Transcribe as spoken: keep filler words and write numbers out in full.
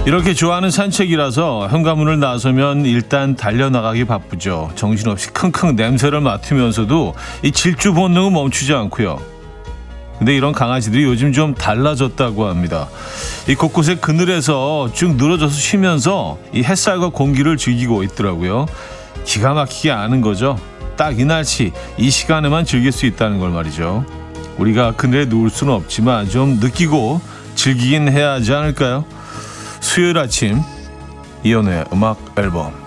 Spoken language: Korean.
이렇게 좋아하는 산책이라서 현관문을 나서면 일단 달려나가기 바쁘죠. 정신없이 킁킁 냄새를 맡으면서도 이 질주 본능은 멈추지 않고요. 근데 이런 강아지들이 요즘 좀 달라졌다고 합니다. 이 곳곳에 그늘에서 쭉 늘어져서 쉬면서 이 햇살과 공기를 즐기고 있더라고요. 기가 막히게 아는 거죠. 딱 이 날씨, 이 시간에만 즐길 수 있다는 걸 말이죠. 우리가 그늘에 누울 수는 없지만 좀 느끼고 즐기긴 해야 하지 않을까요? 수요일 아침 이연우의 음악 앨범